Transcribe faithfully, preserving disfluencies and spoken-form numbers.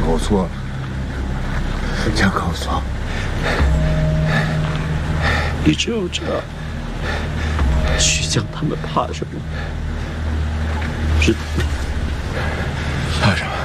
告诉我，请告诉我， 你只有这样，徐江他们怕什么？知道吗？ 怕什么？